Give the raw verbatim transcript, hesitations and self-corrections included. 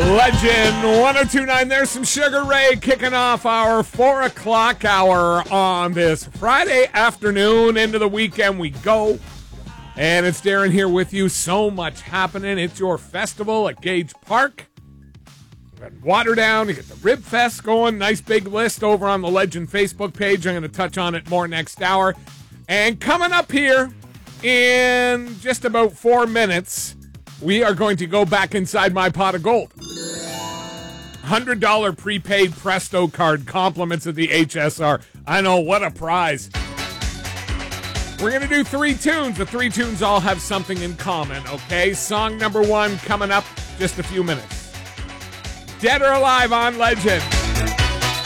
Legend one oh two point nine. There's some Sugar Ray kicking off our four o'clock hour on this Friday afternoon. Into the weekend we go. And it's Darren here with you. So much happening. It's your festival at Gage Park. Waterdown, you get the Rib Fest going. Nice big list over on the Legend Facebook page. I'm going to touch on it more next hour. And coming up here in just about four minutes, we are going to go back inside my pot of gold. one hundred dollars prepaid Presto card, compliments of the H S R. I know, what a prize. We're going to do three tunes. The three tunes all have something in common, okay? Song number one coming up just a few minutes. Dead or Alive on Legend.